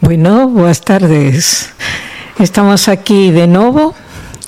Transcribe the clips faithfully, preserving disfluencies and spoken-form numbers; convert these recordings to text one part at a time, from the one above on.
Bueno, boas tardes. Estamos aquí de novo,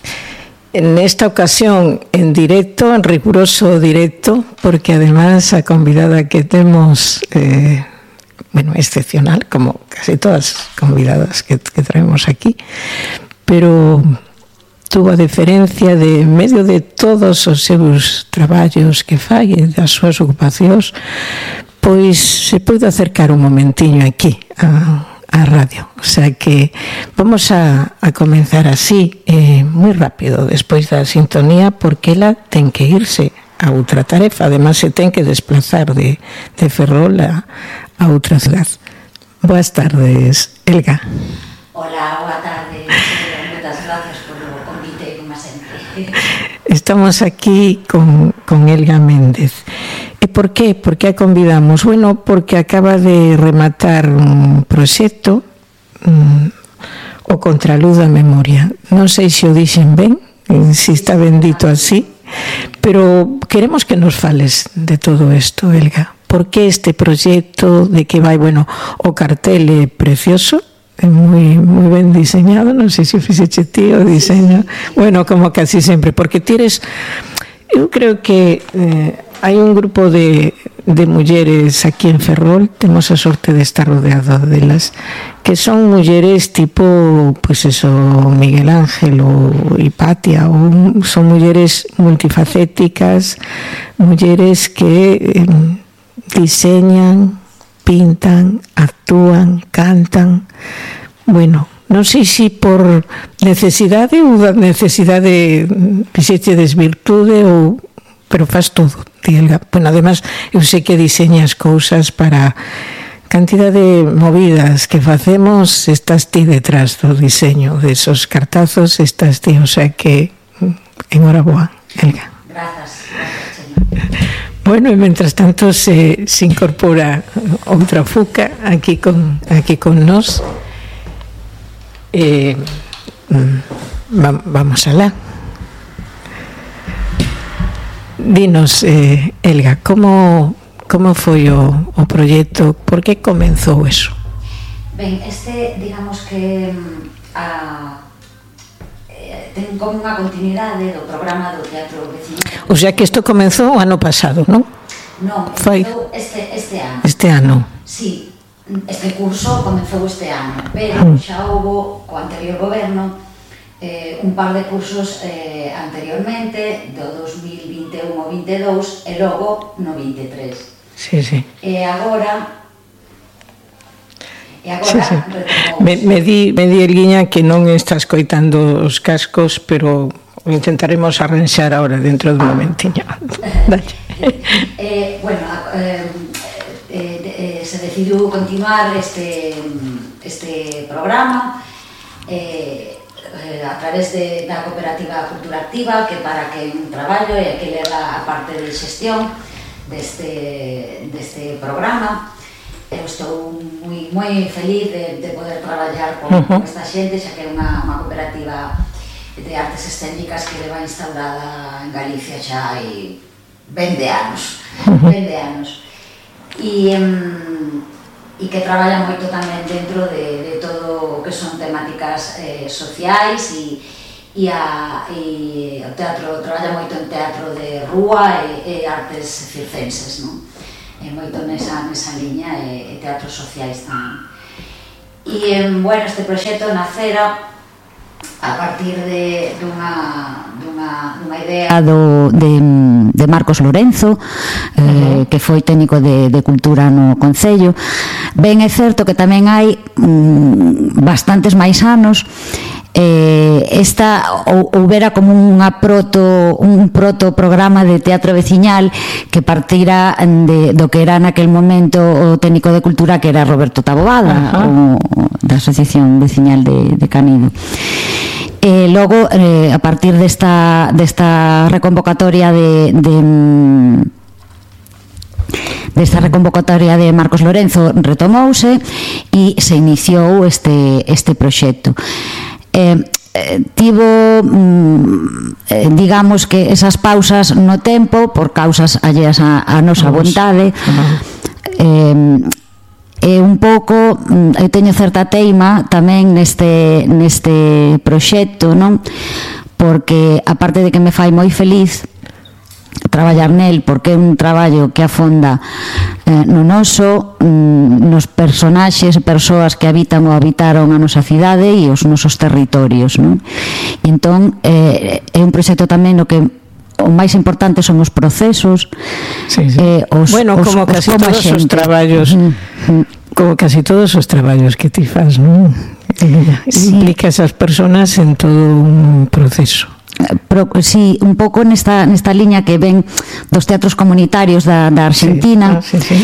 en esta ocasión en directo, en riguroso directo, porque además a convidada que temos, eh, bueno, excepcional, como casi todas as convidadas que, que traemos aquí, pero tuvo a diferencia de, en medio de todos os seus traballos que fai e das súas ocupacións, pois se pode acercar un momentiño aquí a a radio, o sea que vamos a, a comenzar así eh, moi rápido despois da sintonía, porque ela ten que irse a outra tarefa, además se ten que desplazar de, de Ferrol a, a outra cidade. Boas tardes, Elga. Hola, boa tarde, moitas gracias polo convite, como sempre. Estamos aquí con, con Elga Méndez. E por qué? Por que a convidamos? Bueno, porque acaba de rematar un proxecto, um, o Contraluz da Memoria. Non sei se o dixen ben, se está ben dito así, pero queremos que nos fales de todo isto, Elga. Por que este proxecto, de que vai, bueno, o cartel é precioso, é moi, moi ben diseñado, non sei se o fixeche ti o diseño, bueno, como casi sempre, porque tires, eu creo que eh, hai un grupo de, de mulleres aquí en Ferrol, temos a sorte de estar rodeado delas, que son mulleres tipo, pues eso, Miguel Ángel ou Hipatia, ou son mulleres multifacéticas, mulleres que eh, diseñan, pintan, actúan, cantan. Bueno, non sei se por necesidade ou da necesidade fixechedes virtude ou... pero faz todo, Elga. Bueno, además, eu sei que diseñas cousas para cantidad de movidas que facemos, estás ti detrás do diseño de esos cartazos, estás ti, o sea que enhoraboa, Elga. Grazas, grazas, señor. Bueno, e mentras tanto se, se incorpora outra Fuca aquí con, aquí con nós. Eh, va, vamos alá. Dinos, eh, Elga, como, como foi o, o proxecto, por que comenzou eso? Ben, este, digamos que a, eh, ten como unha continuidade do programa do Teatro Vecinal. O sea que isto comenzou o ano pasado, non? Non, Foi comenzou este, este ano. Este ano. Sí, este curso comenzou este ano, pero xa houbo co anterior goberno eh, un par de cursos eh, anteriormente, do dos mil vinte e un ao vinte e dous, e logo no vinte e tres. Sí, sí. E agora... E agora... Sí, sí. Me, me, di, me di, Elguiña, que non estás coitando os cascos, pero o intentaremos arranxar ahora dentro dun momentiño. Dalle. eh, bueno, eh, eh, eh, se decidiu continuar este, este programa eh, a través de, da Cooperativa Cultura Activa, que para que un traballo e que leva a parte de xestión deste, deste programa. Eu estou moi, moi feliz de, de poder traballar con, uh-huh. con esta xente, xa que é unha, unha cooperativa de artes escénicas que leva instaurada en Galicia xa hai vinte anos, uh-huh. vinte anos. E, um, e que traballa moito tamén dentro de, de todo o que son temáticas eh, sociais e, e, a, e o teatro, traballa moito en teatro de rúa e, e artes circenses, non? E moito nesa, nesa liña e, e teatros sociais tamén. E, bueno, este proxecto nacera a partir de dunha, dunha, dunha idea do, de, de Marcos Lorenzo, eh, que foi técnico de, de cultura no Concello. Ben, é certo que tamén hai mm, bastantes máis anos eh, esta ou, houbera como unha proto, un proto programa de teatro veciñal que partira de, do que era naquel momento o técnico de cultura, que era Roberto Taboada, o, da Asociación Veciñal de, de Canido. E logo, eh, a partir desta, desta reconvocatoria de, de desta reconvocatoria de Marcos Lorenzo retomouse e se iniciou este, este proxecto. Eh, eh, tivo eh, digamos que esas pausas no tempo por causas alleas a, a nosa vontade. Uh-huh. eh, é un un pouco, eu teño certa teima tamén neste, neste proxecto, non? Porque, aparte de que me fai moi feliz traballar nel, porque é un traballo que afonda eh, no noso, mm, nos personaxes e persoas que habitan ou habitaron a nosa cidade e os nosos territorios, non? E entón, eh, é un proxecto tamén no que o máis importante son os procesos, sí, sí. Eh, os, bueno, os, como os, casi como todos os traballos mm, mm. como casi todos os traballos que ti fas, non? Sí. Implica esas personas en todo un proceso. Pero, sí, un pouco nesta, nesta liña que ven dos teatros comunitarios da, da Argentina, sí, ah, sí, sí.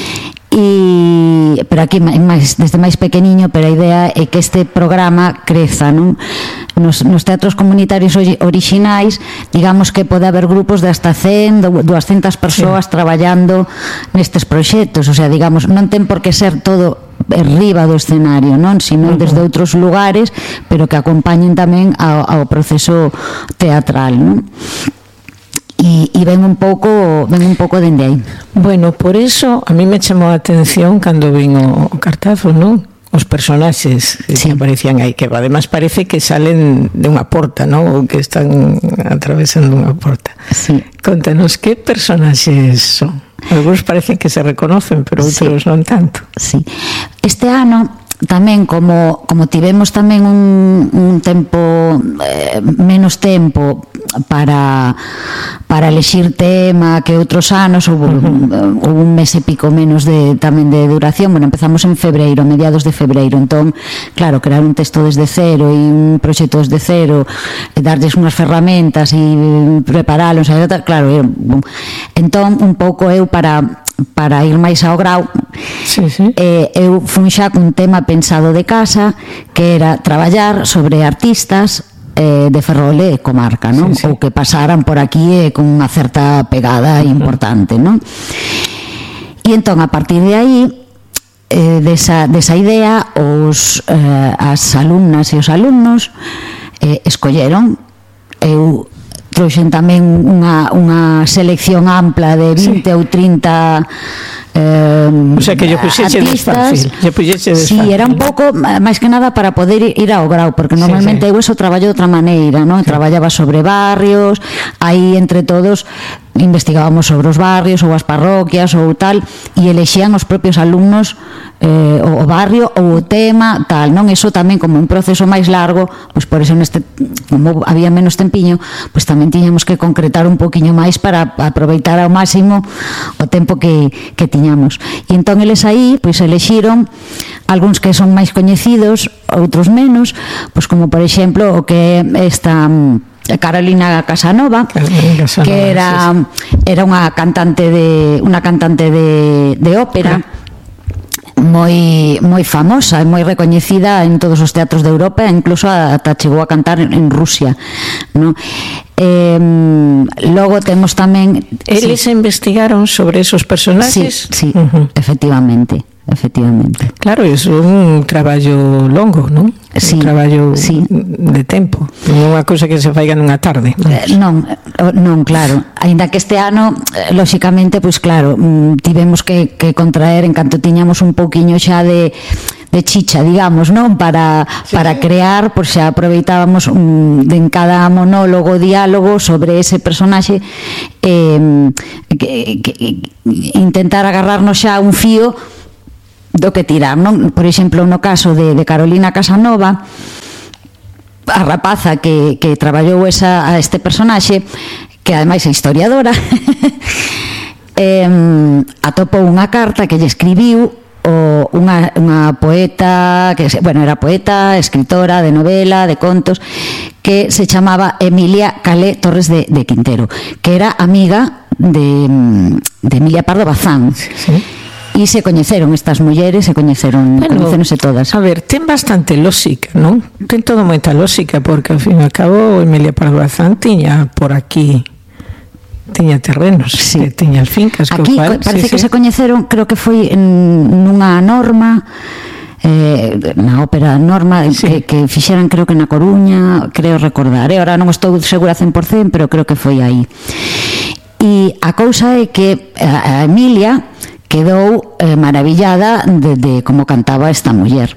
E, pero aquí máis, desde máis pequeniño, pero a idea é que este programa creza, non? Nos, nos teatros comunitarios orixinais, digamos que pode haber grupos de hasta cen, doscientas persoas sí. traballando nestes proxectos, o sea, digamos, non ten por que ser todo arriba do escenario, non? Sino uh-huh. desde outros lugares, pero que acompañen tamén ao, ao proceso teatral, non? E, e ven un pouco ven un pouco dende aí. Bueno, por eso a mí me chamou a atención cando vin o, o cartazo, non? Os personaxes sí. que aparecían aí, que además parece que salen de unha porta, non? Ou que están atravesando unha porta. Sí. Contanos, que personaxes son? Algunos parecen que se reconocen, pero outros sí. non tanto. Sí. Este ano tamén, como, como tivemos tamén un, un tempo eh, menos tempo para para elexir tema que outros anos, houve uh-huh. uh, un mes e pico menos de, tamén de duración. Bueno, empezamos en febreiro, mediados de febreiro, entón, claro, crear un texto desde cero e un proxecto desde cero, e darlles unhas ferramentas e preparalos, claro, eu, entón, un pouco eu para para ir máis ao grau, sí, sí. Eh, eu fun xa cun tema pensado de casa, que era traballar sobre artistas eh, de Ferrol e comarca, non? Sí, sí. Ou que pasaran por aquí eh, con unha certa pegada importante, non? E entón, a partir de aí, eh, desa, desa idea, os, eh, as alumnas e os alumnos eh, escolleron, eu trouxen tamén unha, unha selección ampla de vinte sí. ou trinta eh, o sea que yo puxeche desfácil, yo puxeche desfácil. Sí, era un pouco máis que nada para poder ir ao grau, porque normalmente sí, sí. eu eso traballo de outra maneira, non? Sí. Traballaba sobre barrios, aí entre todos investigábamos sobre os barrios ou as parroquias ou tal, e elexían os propios alumnos eh, o barrio ou o tema tal, non? Eso tamén como un proceso máis largo, pois por eso neste, como había menos tempiño, pois tamén tiñamos que concretar un poquinho máis para aproveitar ao máximo o tempo que, que tiñamos. E entón eles aí pois elexiron algúns que son máis coñecidos, outros menos, pois como por exemplo o que esta Carolina Casanova, Carolina Casanova, que era sí, sí. era unha cantante de unha cantante de, de ópera. Ah. moi moi famosa e moi recoñecida en todos os teatros de Europa, incluso ata chegou a cantar en Rusia, ¿no? Eh, logo temos tamén eles sí. investigaron sobre esos personaxes. Sí, sí, uh-huh. efectivamente. Efectivamente. Claro, é un traballo longo, non? Sí, un traballo sí. de tempo, non unha cousa que se faiga nunha tarde. Eh, non, non, claro. Aínda que este ano, lóxicamente, pois claro, tivemos que, que contraer en canto tiñamos un pouquiño xa de de chicha, digamos, non? Para, sí, para sí. crear, pois xa aproveitábamos un, de en cada monólogo, diálogo sobre ese personaxe, eh, que, que, intentar agarrarnos xa un fío do que tirar, non? Por exemplo, no caso de, de Carolina Casanova, a rapaza que, que traballou esa, a este personaxe, que ademais é historiadora, eh, atopou unha carta que lle escribiu o unha, unha poeta que, bueno, era poeta, escritora de novela, de contos, que se chamaba Emilia Calé Torres de, de Quintero, que era amiga de, de Emilia Pardo Bazán. Sí, sí. E se coñeceron estas mulleres, se coñeceron, bueno, coñeceronse todas. A ver, ten bastante lógica, non? Ten todo moita lógica, porque ao fin e ao cabo Emilia Pardo Bazán tiña por aquí tiña terrenos, sí. tiña as fincas. Aquí cual, parece sí, que sí. se coñeceron, creo que foi en nunha norma, eh, na ópera Norma, sí. que, que fixeran creo que na Coruña, creo recordar, eh? Ahora non estou segura cen por cen, pero creo que foi aí. E a cousa é que a Emilia, quedou eh, maravillada de, de como cantaba esta muller.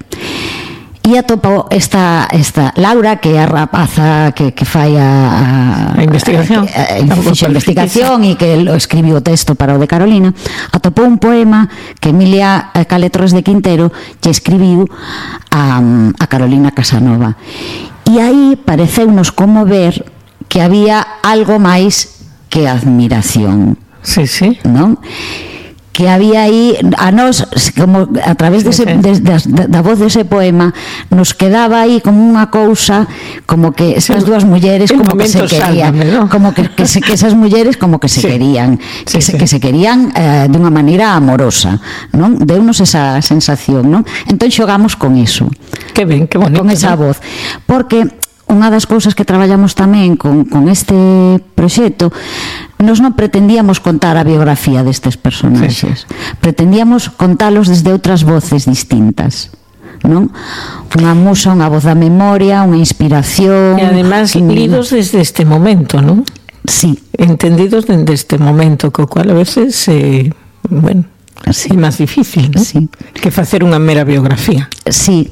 E atopou esta, esta Laura, que é a rapaza que, que fai a, a, a investigación, a, a, a, a investigación e que lo escribiu o texto para o de Carolina, atopou un poema que Emilia Caletros de Quintero lle escribiu a, a Carolina Casanova. E aí pareceunos como ver que había algo máis que admiración. Sí, sí. Non? Que había aí a nós, como a través dese, sí, sí. De, de, da voz dese poema, nos quedaba aí como unha cousa, como que esas dúas mulleres como que se querían, ¿no? Como que, que, se, que esas mulleres como que se sí. querían, que, sí, se, sí. que se querían eh, de unha maneira amorosa, non? Deunos esa sensación, non? Entón xogamos con iso. Que ben, que bonito, con esa ¿no? voz, porque unha das cousas que traballamos tamén con, con este proxecto, nos non pretendíamos contar a biografía destes personaxes, sí, sí. pretendíamos contalos desde outras voces distintas, non? Unha musa, unha voz da memoria, unha inspiración, e además un... lidos desde este momento, non? Sí, entendidos desde este momento, co cual a veces eh, bueno, sí. é máis difícil, non? Sí. Que facer unha mera biografía. Sí.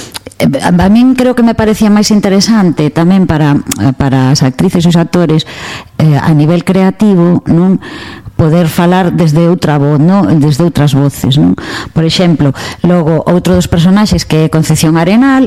A min creo que me parecía máis interesante tamén para, para as actrices e os actores eh, a nivel creativo, non? Poder falar desde outra voz, non? Desde outras voces, non? Por exemplo, logo outro dos personaxes que é Concepción Arenal,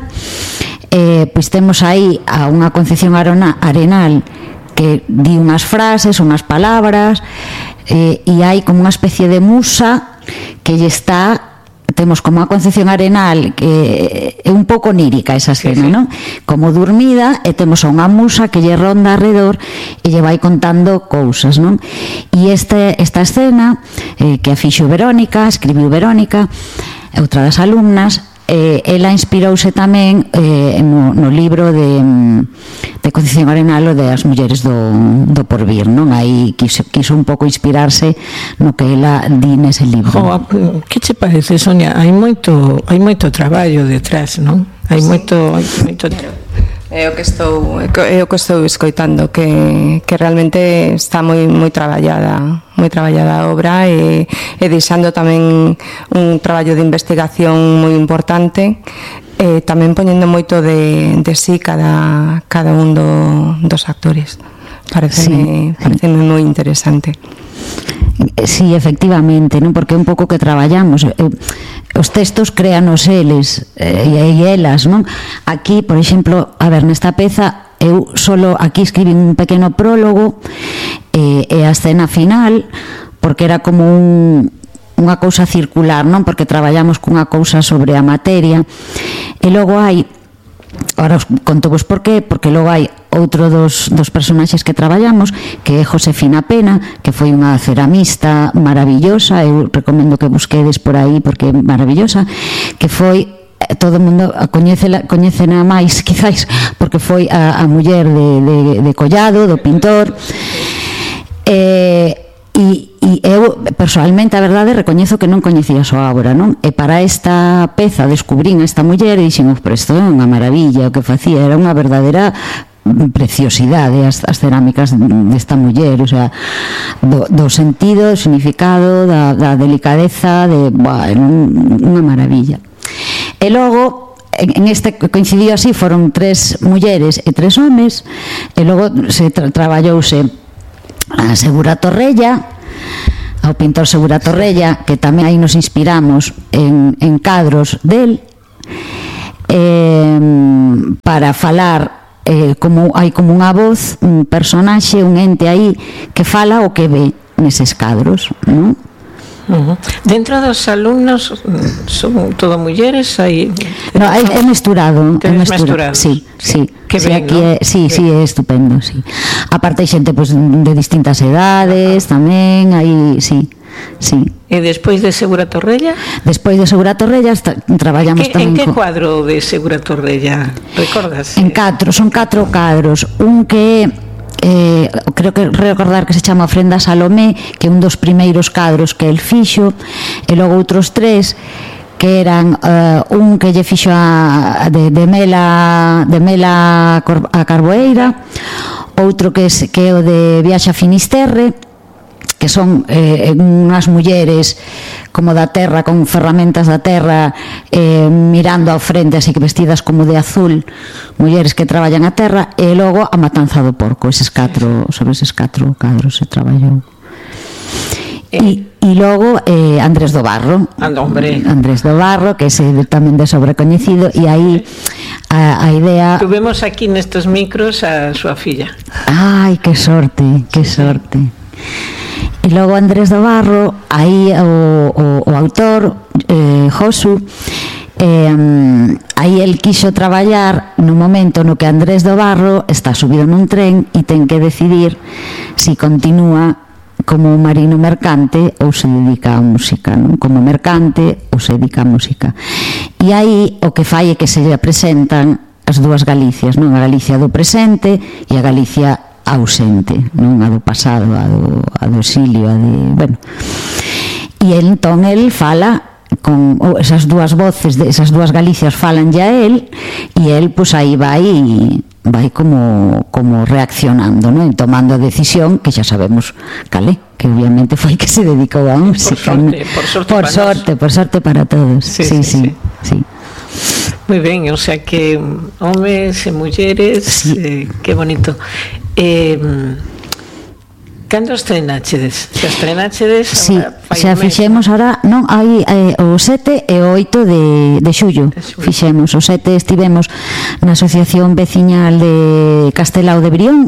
eh, pois temos aí a unha Concepción Arenal que di unhas frases, unhas palabras, eh, e hai como unha especie de musa que lle está... Temos como a Concepción Arenal que é un pouco onírica esa escena, sí, sí. non? Como dormida, e temos a unha musa que lle ronda alrededor e lle vai contando cousas, non? E este, esta escena eh, que a fixo Verónica, escribiu Verónica, outra das alumnas, eh, ela inspirouse tamén eh, no, no libro de, de Concepción Arenal, o de As mulleres do, do porvir, non? Aí quiso, quiso un pouco inspirarse no que ela di nese libro. Oh, que che parece, Sonia? Hai moito, hai moito traballo detrás, non? Hai sí. moito, hai moito traballo. É o que estou é o que estou escoitando, que, que realmente está moi moi traballada, moi traballada a obra, e, e deixando tamén un traballo de investigación moi importante, e tamén poñendo moito de, de sí cada, cada un do, dos actores. Pareceme, sí. pareceme moi interesante. Sí, efectivamente, non? Porque é un pouco que traballamos, os textos créanos eles e elas, non? Aquí, por exemplo, a ver, nesta peza eu solo aquí escribí un pequeno prólogo e, e a escena final, porque era como un unha cousa circular, non? Porque traballamos cunha cousa sobre a materia, e logo hai, ahora os conto vos por qué, porque logo hai outro dos, dos personaxes que traballamos, que é Josefina Pena, que foi unha ceramista maravillosa, eu recomendo que busquedes por aí porque é maravillosa, que foi, todo o mundo coñécela, coñécena máis quizáis porque foi a, a muller de, de, de Collado, do pintor, e E, e eu, personalmente, a verdade, recoñezo que non coñecía a súa obra, non? E para esta peza descubrín esta muller e dixen, pero isto é unha maravilla, o que facía era unha verdadeira preciosidade as, as cerámicas desta muller, o sea, do, do sentido, do significado, da, da delicadeza, de, buah, unha maravilla. E logo, en este coincidiu así, foron tres mulleres e tres homes, e logo se tra traballouse a Segura Torrella, ao pintor Segura Torrella, que tamén aí nos inspiramos en, en cadros del, eh, para falar, eh, como hai como unha voz, un personaxe, un ente aí que fala o que ve neses cadros, non? Uh-huh. Dentro dos alumnos son todo mulleres, hai no, é, é mesturado, é mesturado. Sí, sí. Que sí, ben, aquí ¿no? é, sí, sí, é estupendo, sí. Aparte hai xente pues, de distintas edades, tamén, aí, sí, sí. E despois de Segura Torrella? Despois de Segura Torrella traballamos que, tamén. En que co... cuadro de Segura Torrella? Recordas? En catro, son catro cadros. Un que é Eh, creo que recordar que se chama Ofrenda a Salomé, que é un dos primeiros cadros que el fixo, e logo outros tres que eran uh, un que lle fixo a, de, de Mela de Mela a Carboeira, outro que, es, que é o de Viaxe a Finisterre, que son eh, unhas mulleres como da terra, con ferramentas da terra, eh, mirando ao frente, así que vestidas como de azul, mulleres que traballan a terra, e logo a matanza do porco, eses catro, sobre eses catro cadros se traballou. E, e logo eh, Andrés do Barro, Andrés do Barro, que é tamén de sobrecoñecido, e aí a, a idea... Tuvemos aquí nestes micros a súa filla. Ai, que sorte, que sorte. E logo Andrés do Barro, aí o, o, o autor, eh, Josu, eh, aí el quixo traballar no momento no que Andrés do Barro está subido nun tren e ten que decidir si continúa como marino mercante ou se dedica á música, non? Como mercante ou se dedica á música. E aí o que fai é que se presentan as dúas Galicias, non? A Galicia do presente e a Galicia ausente, non a do pasado, a do, a do exilio, a de, bueno. E entón el fala con esas dúas voces, de esas dúas Galicias falan ya él, e el pois aí vai vai como como reaccionando, non? Tomando a decisión que xa sabemos cale, que obviamente foi que se dedicou a música. Por sorte, por sorte, por sorte, por sorte para todos. Sí, sí, sí, sí. sí. sí. Moi ben, o sea que homes e mulleres, sí. eh, que bonito. Eh, cando estrenachedes? Se estrenachedes? Sí, xa fixemos ahora, non, hai eh, o sete e o oito de, de xullo, de xullo. Fixemos, o sete estivemos na Asociación Veciñal de Castelao de Brión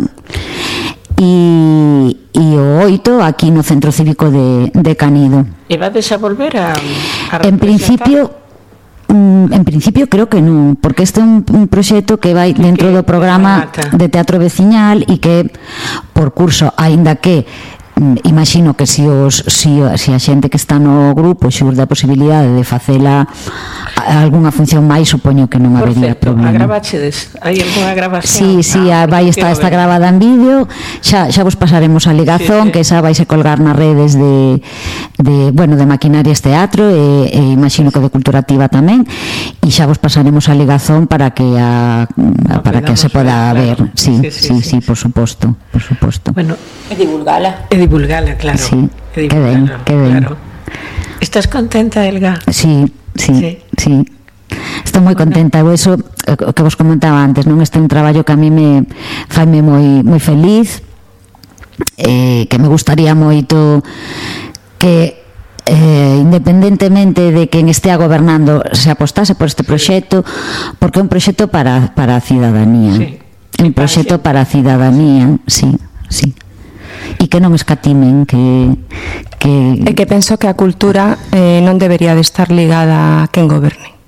e, e o oito aquí no Centro Cívico de, de Canido. E vades a volver a, a En principio En principio creo que non, porque este é un, un proxecto que vai dentro do programa de teatro veciñal e que por curso, aínda que imagino que se os si, si a xente que está no grupo xurde a posibilidade de facela algunha función máis, supoño que non habería certo, problema. A gravachedes? Hai algunha grabación? Sí, sí, ah, vai estar está gravada en vídeo. Xa xa vos pasaremos a ligazón, sí, sí. Que esa vaise colgar nas redes de de, bueno, de Maquinarias Teatro e, e imagino que de Culturativa tamén, e xa vos pasaremos a ligazón para que a, a para que se poda ver, claro. Sí, sí, sí, sí, sí, sí, por suposto, por suposto. Bueno, e divulgala. E divulgala, claro. Sí, que ben, que ben. Claro. Estás contenta, Elga? Sí, sí, sí. sí. Estou moi contenta, eu eso o que vos comentaba antes, non? Este é un traballo que a mí me faime moi moi feliz, eh, que me gustaría moito que eh, independentemente de quen estea gobernando se apostase por este proxecto, porque é un proxecto para, para a cidadanía, sí. Un proxecto para a cidadanía, sí, sí. E que non escatimen que, que... E que penso que a cultura eh, non debería de estar ligada a quen goberne.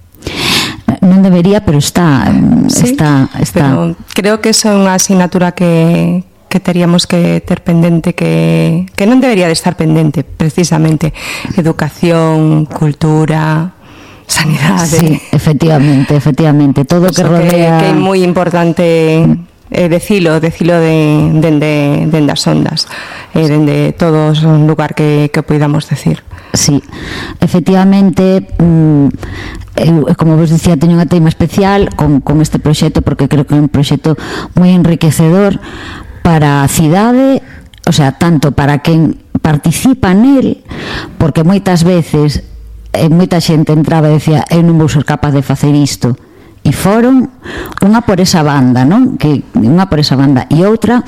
Non debería, pero está, sí, está, está. Pero creo que é unha asignatura que, que teríamos que ter pendente, que, que non debería de estar pendente, precisamente. Educación, cultura, sanidade. Sí, efectivamente, efectivamente. Todo o que rodea... Que, que é moi importante... Eh, decilo, decilo de, dende, dende as ondas, eh, dende todos un lugar que, que poidamos decir. Sí, efectivamente, mmm, eu, como vos dicía, teño unha teima especial con, con este proxecto, porque creo que é un proxecto moi enriquecedor para a cidade, o sea, tanto para quen participa nel, porque moitas veces eh, moita xente entraba e decía, eu non vou ser capaz de facer isto, e foron unha por esa banda, non? Que unha por esa banda e outra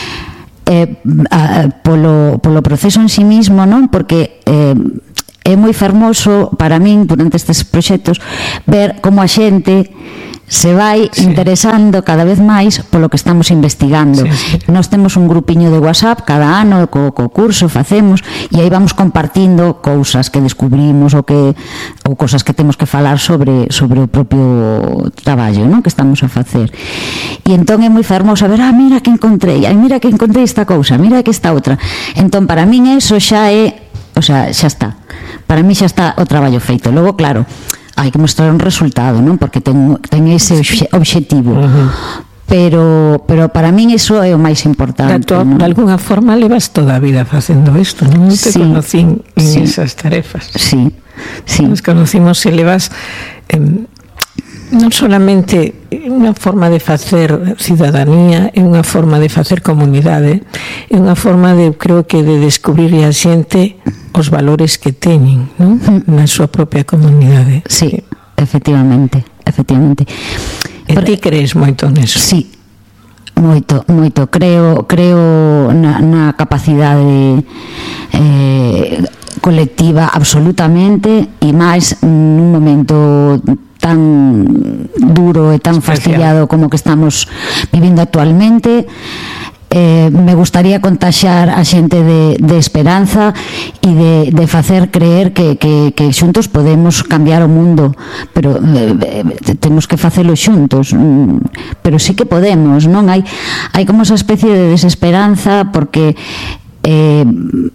eh, a, polo, polo proceso en sí mismo, non? Porque eh, é moi fermoso para min durante estes proxectos ver como a xente se vai, sí, interesando cada vez máis polo que estamos investigando. Sí, sí. Nós temos un grupiño de WhatsApp cada ano co, co curso facemos e aí vamos compartindo cousas que descubrimos ou que ou cousas que temos que falar sobre sobre o propio traballo, non? Que estamos a facer. E entón é moi fermoso ver, ah, mira que encontrei, ai, mira que encontrei esta cousa, mira que esta outra. Entón para min eso xa é, o sea, xa está. Para mí xa está o traballo feito. Logo, claro, hai que mostrar un resultado, non? Porque ten, ten ese obxectivo. Uh-huh. Pero, pero para min iso é o máis importante. To, de alguna forma levas toda a vida facendo isto, non? Te sí, conocín en sí, esas tarefas. Sí, sí. Nos conocimos e levas... Eh, non solamente unha forma de facer cidadanía, é unha forma de facer comunidade, é unha forma de, creo que, de descubrir a xente os valores que teñen, non? Na súa propia comunidade. Sí, efectivamente, efectivamente. E ti crees moito neso? Sí, moito, moito. Creo, creo na, na capacidade eh, colectiva absolutamente, e máis nun momento tan duro e tan fastidiado como que estamos vivindo actualmente. Eh, me gustaría contaxar a xente de, de esperanza e de, de facer creer que, que, que xuntos podemos cambiar o mundo, pero eh, temos que facelo xuntos, pero sí que podemos, non? Hai, hai como esa especie de desesperanza porque eh,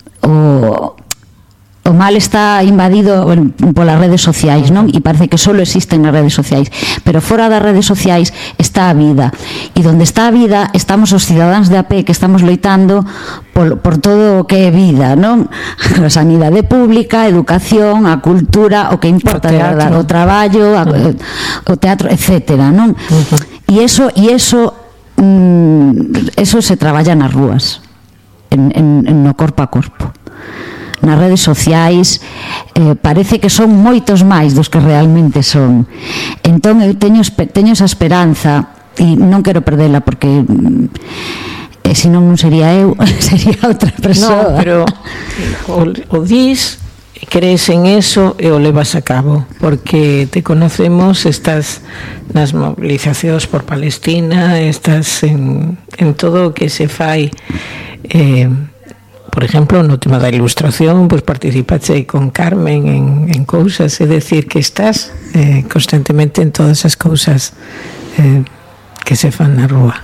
o o mal está invadido, bueno, polas redes sociais, non? E parece que só existen nas redes sociais, pero fora das redes sociais está a vida, e onde está a vida estamos os cidadáns de a pé que estamos loitando por, por todo o que é vida, non? A sanidade pública, a educación, a cultura, o que importa, o, teatro. o traballo, a, o teatro, etcétera, non? Uh-huh. E eso, e eso, mm, eso se traballa nas rúas, en, en, en no corpo a corpo. Nas redes sociais eh, parece que son moitos máis dos que realmente son. Entón eu teño, teño esa esperanza e non quero perdela porque eh, senón non sería eu, sería outra persoa. No, pero o, o dis, crees en eso e o levas a cabo, porque te conocemos, estás nas movilizacións por Palestina, estás en, en todo o que se fai, eh, por exemplo, no tema da ilustración, pois participaste con Carmen en, en cousas, é decir, que estás eh, constantemente en todas as cousas eh, que se fan na rúa.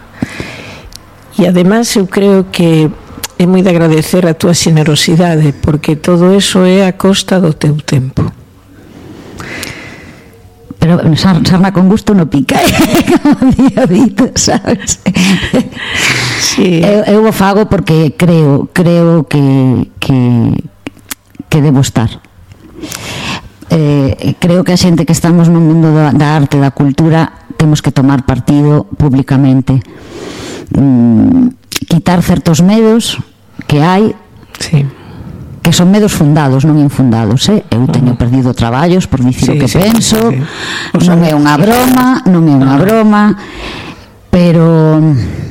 E ademais eu creo que é moi de agradecer a túa xenerosidade, porque todo eso é a costa do teu tempo. Pero sarna con gusto no pica, como día dito, sabes? Sí. Eu, eu o fago porque creo, creo que, que, que debo estar. Eh, creo que a xente que estamos no mundo da, da arte, da cultura, temos que tomar partido públicamente. Mm, quitar certos medos que hai, sí, que son medos fundados, non infundados, eh? Eu teño perdido traballos por dicir sí, o que sí, penso, sí. O sea, non é unha broma, non é unha broma, pero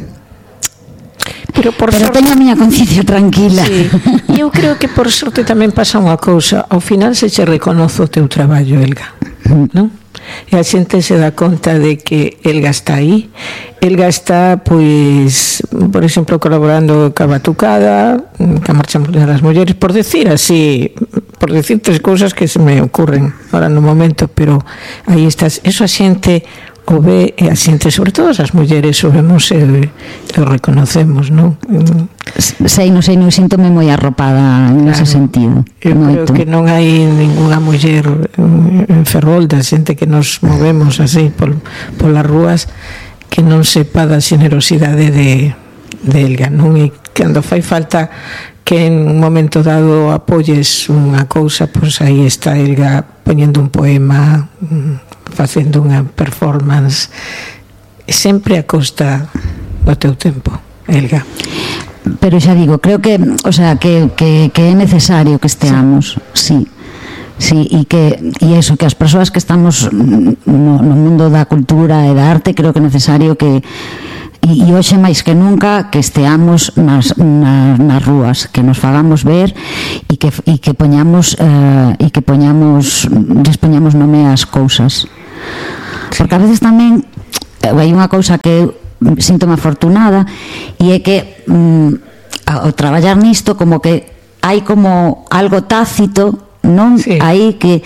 pero, por pero sorte, teño a miña conciencia tranquila. Sí. E eu creo que por sorte tamén pasa unha cousa, ao final se che reconoce o teu traballo, Elga, non? E a xente se dá conta de que Elga está aí. Elga está, pois, por exemplo, colaborando ca Batucada, ca Marcha Mundial das Mulleres, por decir así, por decir tres cousas que se me ocurren ahora no momento, pero aí estás. Eso a xente o ve, e a xente, sobre todo as mulleres, o vemos e o reconocemos, non? Sei, non sei, non síntome moi arropada en ese sentido. Eu creo que non hai ninguna muller en Ferrol, da xente que nos movemos así por, polas rúas, que non sepa da xenerosidade de, de Elga, non? E cando fai falta que en un momento dado apoyes unha cousa, pois aí está Elga poñendo un poema, facendo unha performance, sempre a costa do teu tempo, Elga. Pero xa digo, creo que, o sea, que, que, que é necesario que esteamos, sí. Sí, e que e eso, que as persoas que estamos no, no mundo da cultura e da arte, creo que é necesario que e, e hoxe máis que nunca que esteamos nas, nas, nas rúas, que nos fagamos ver e que, e que poñamos eh, e que poñamos despoñamos nome ás cousas, porque a veces tamén hai unha cousa que síntome afortunada, e é que mm, ao traballar nisto como que hai como algo tácito, non? Sí. Aí que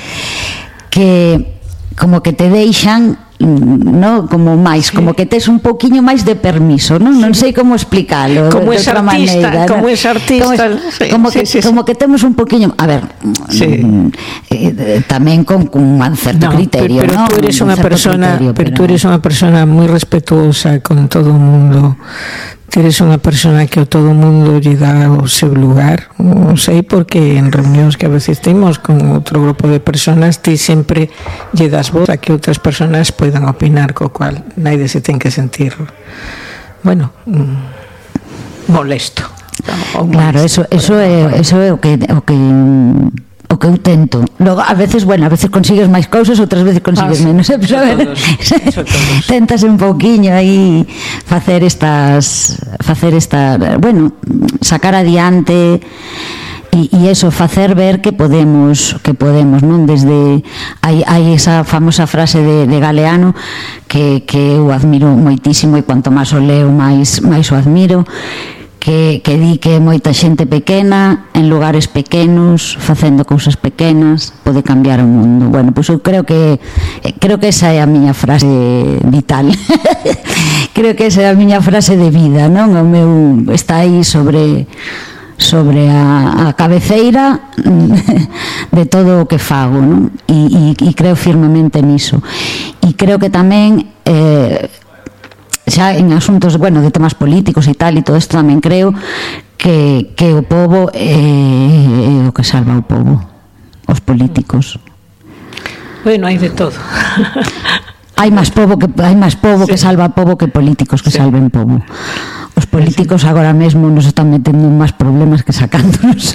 que como que te deixan, no, como máis, sí, como que tes un pouquiño máis de permiso, non? Sí. Non sei como explicalo, como es artista, maneira, como es artista, como, sí, como que sí, sí, como que temos un pouquiño, a ver, sí, eh, tamén con, con un certo no, criterio, pero, pero ¿no? tú eres unha persona, criterio, pero, pero tú eres unha persona moi respetuosa con todo o mundo. Teres unha persona que a todo o mundo lle dá o seu lugar. Non sei, porque en reunións que a veces temos con outro grupo de personas, ti sempre lle das voz a que outras personas poidan opinar, co cual naide se ten que sentir, bueno, molesto. Claro, eso, eso é, eso é o que o que o que eu tento. Logo, a veces, bueno, a veces consigues máis cousas, outras veces consigues ah, menos, pero a ver, tentas un pouquiño aí facer estas facer esta, bueno, sacar adiante e, e eso, facer ver que podemos, que podemos, non? Desde hai, hai esa famosa frase de, de Galeano que, que eu admiro moitísimo, e cuanto máis o leo máis, máis o admiro, que, que di que moita xente pequena en lugares pequenos, facendo cousas pequenas, pode cambiar o mundo. Bueno, pois eu creo que creo que esa é a miña frase vital. Creo que esa é a miña frase de vida, non? O meu está aí sobre sobre a, a cabeceira de todo o que fago, non? E, e, e creo firmemente niso. E creo que tamén eh, xa en asuntos, bueno, de temas políticos e tal, e todo isto tamén creo que, que o pobo é, é o que salva o pobo, os políticos. Bueno, hai de todo. Hai máis pobo que hai máis pobo sí. que salva pobo que políticos que sí. salven pobo. Os políticos agora mesmo nos están metendo en máis problemas que sacándonos.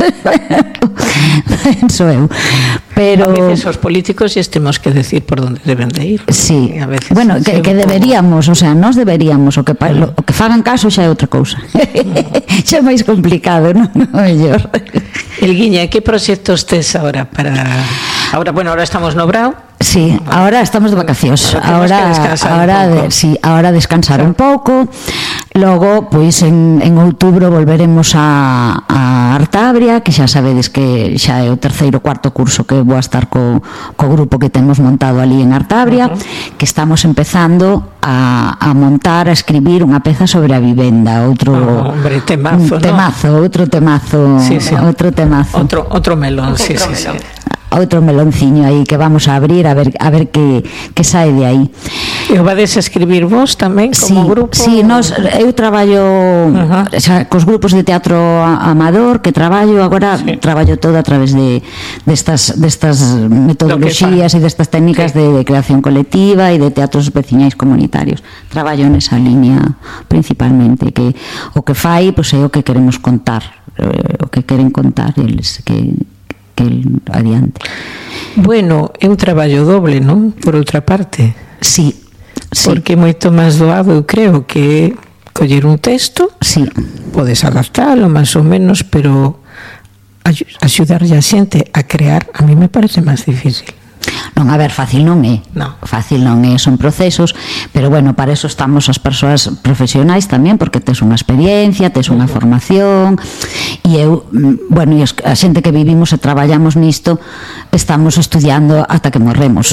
Penso eu. Pero a veces os políticos e temos que decir por onde deben de ir. Sí. A veces, bueno, que, que deberíamos, o sea, nós deberíamos, o que lo, o que fagan caso xa é outra cousa. Xa é máis complicado, non? Mellor. Elguiña, que proxectos tes agora para ahora, bueno, ahora estamos no Brao. Sí, ahora estamos de vacacións. Ahora ahora de, sí, ahora descansar un pouco. Logo, pois en, en outubro volveremos a, a Artabria, que xa sabedes que xa é o terceiro, cuarto curso que vou a estar co, co grupo que temos montado ali en Artabria, uh-huh. que estamos empezando a, a montar, a escribir unha peza sobre a vivenda, outro oh, hombre, temazo, un temazo, ¿no? outro temazo, sí, sí. outro temazo. Outro outro melón, outro sí, sí, melón. sí. Outro melonciño aí que vamos a abrir a ver a ver que, que sae de aí. E vades a escribir vos tamén como sí, grupo? Sí, nos, eu traballo uh-huh. xa, cos grupos de teatro amador que traballo agora, sí. traballo todo a través de destas, destas metodoloxías e destas técnicas sí. de, de creación colectiva e de teatros veciñais comunitarios. Traballo nesa línea principalmente, que o que fai pois, é o que queremos contar, eh, o que queren contar eles, que que adiante. Bueno, é un traballo doble, non? Por outra parte. Sí, sí. Porque moito máis doado, eu creo, que coller un texto, sí. podes adaptalo máis ou menos, pero axudarlle a xente a crear, a mí me parece máis difícil. Non, a ver, fácil non é. No. Fácil non é, son procesos, pero bueno, para eso estamos as persoas profesionais tamén, porque tes unha experiencia, tes unha formación, e eu, bueno, e a xente que vivimos e traballamos nisto, estamos estudiando ata que morremos.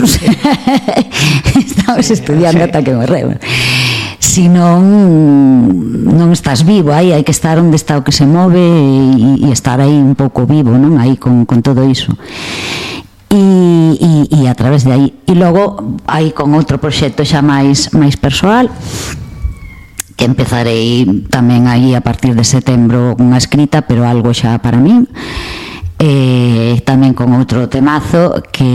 Estamos estudiando ata que morremos. Si non non estás vivo, aí hai que estar onde está o que se move e, e estar aí un pouco vivo, non? Aí con, con todo iso. E, e, e a través de aí e logo aí con outro proxecto xa máis máis persoal que empezarei tamén aí a partir de setembro unha escrita, pero algo xa para min, e tamén con outro temazo que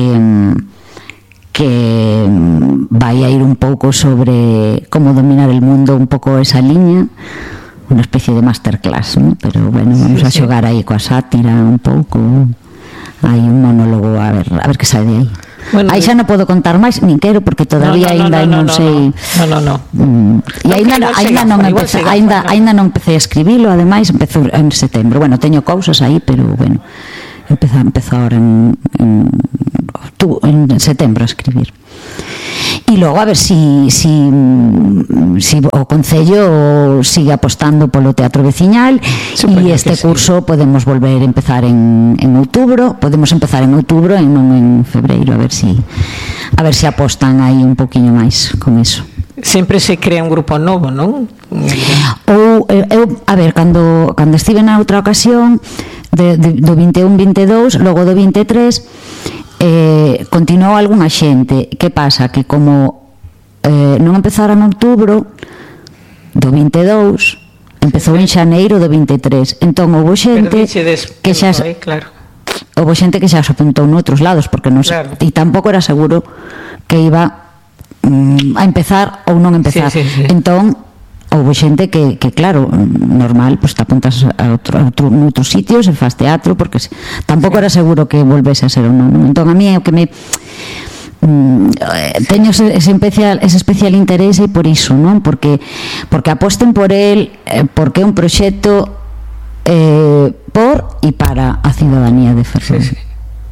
que vai a ir un pouco sobre como dominar el mundo, un pouco esa liña, unha especie de masterclass, ¿no? Pero bueno, vamos a xogar aí coa sátira un pouco. Hai un monólogo, a ver, a ver que sae de aí. Bueno, aí xa non podo contar máis, nin quero, porque todavía no, no, aínda no, no, non no, sei. No, no, no. Mm, e aínda aínda non empecé, aínda aínda non empecé a escribilo, ademais empezou en setembro. Bueno, teño cousas aí, pero bueno, empezou empezou ahora en en, tú, en setembro a escribir. E logo a ver si, si, si o Concello sigue apostando polo teatro veciñal e este curso sí. podemos volver a empezar en, en outubro, podemos empezar en outubro e non en febreiro, a ver si a ver si apostan aí un poquinho máis con iso. Sempre se crea un grupo novo, non? Ou eu, a ver, cando cando estive na outra ocasión de, de, do vinte e un vinte e dous, logo do vinte e tres eh, continuou algunha xente. Que pasa? Que como eh, non empezara en outubro do vinte e dous, Empezou en xaneiro do vinte e tres. Entón, houve xente que xa... Claro. Houve xente que xa se apuntou noutros lados, porque non claro. E tampouco era seguro que iba mm, a empezar ou non empezar. Sí, sí, sí. Entón, houve xente que, que claro, normal, pues te apuntas a outro, a outro, a outros sitios e faz teatro, porque se, tampouco sí. era seguro que volvese a ser ou non. Entón, a mí é o que me... Mm, teño ese, ese especial ese especial interese por iso, non? Porque porque aposten por el, eh, porque é un proxecto eh, por e para a cidadanía de Ferrol. Sí, sí.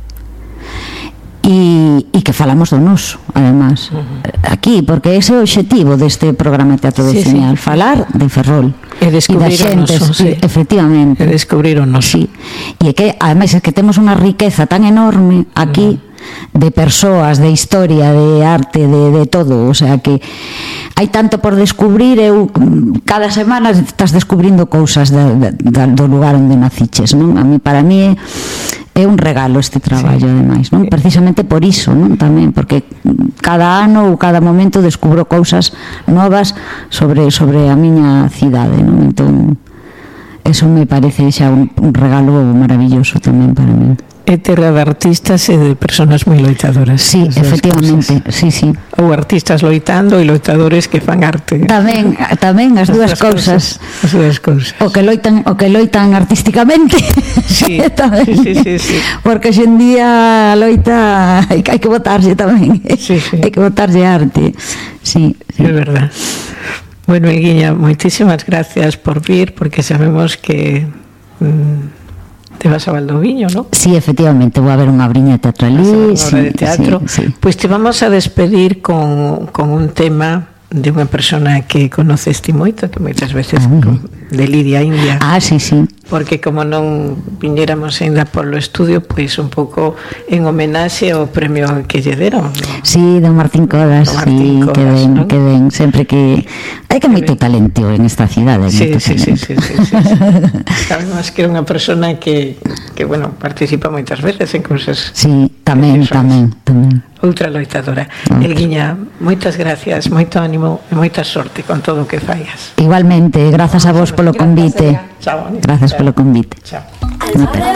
E, e que falamos do noso, además, uh-huh. aquí, porque ese é o obxectivo deste programa de Teatro sí, Veciñal, sí. falar de Ferrol e descubrir o noso, sí. efectivamente, e descubrir o noso, sí. E que, además, é que temos unha riqueza tan enorme aquí, uh-huh. de persoas, de historia, de arte, de, de todo, o sea que hai tanto por descubrir. Eu cada semana estás descubrindo cousas da, da, do lugar onde naciches, non? A mí, para mí é é un regalo este traballo, sí. ademais, non? Precisamente por iso, non? Tamén, porque cada ano ou cada momento descubro cousas novas sobre sobre a miña cidade, non? Entón, eso me parece xa un, un regalo maravilloso tamén para mí. É terra de artistas e de persoas moi loitadoras. Sí, efectivamente, sí, sí. Ou artistas loitando e loitadores que fan arte. Tamén, tamén as dúas cousas. As dúas cousas. O que loitan, o que loitan artísticamente. Sí, tamén. sí, sí, sí, sí. Porque hoxe en día loita hai que botarse tamén. Sí, sí. Hai que botarse arte. Sí, sí. É verdad. Bueno, Elguiña, moitísimas gracias por vir, porque sabemos que mmm, te vas a Valdoviño, ¿no? Sí, efectivamente, vou a ver unha obriña de teatro ali. Unha obra de teatro. Sí, sí. Pues te vamos a despedir con, con un tema de unha persona que conoces ti moito, que moitas veces ah, con, de Lidia India. Ah, sí, sí. Porque como non viñéramos ainda polo estudio, pois un pouco en homenaxe ao premio que lle deron, ¿no? Sí, don Martín Codas, Martín sí, Codas, que ven, ¿no? que ven, sempre que hai que moito talento en esta cidade. Sí, sí, sí, sí, sí, sí, sí. Sabemos que era unha persona que, que, bueno, participa moitas veces en cousas. Sí, tamén, tamén, tamén. Outra loitadora. Okay. Elguiña, moitas gracias, moito ánimo e moita sorte con todo o que faigas. Igualmente, grazas a vos polo convite. Chao. Grazas polo convite. Chao.